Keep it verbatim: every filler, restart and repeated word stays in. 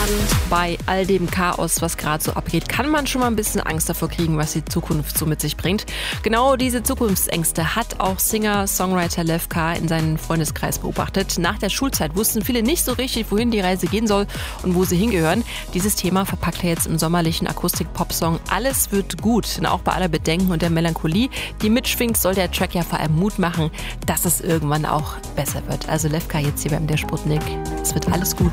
Bei all dem Chaos, was gerade so abgeht, kann man schon mal ein bisschen Angst davor kriegen, was die Zukunft so mit sich bringt. Genau diese Zukunftsängste hat auch Singer-Songwriter Lev K. in seinem Freundeskreis beobachtet. Nach der Schulzeit wussten viele nicht so richtig, wohin die Reise gehen soll und wo sie hingehören. Dieses Thema verpackt er jetzt im sommerlichen Akustik-Pop-Song Alles wird gut. Und auch bei aller Bedenken und der Melancholie, die mitschwingt, soll der Track ja vor allem Mut machen, dass es irgendwann auch besser wird. Also Lev K. jetzt hier beim Der Sputnik. Es wird alles gut.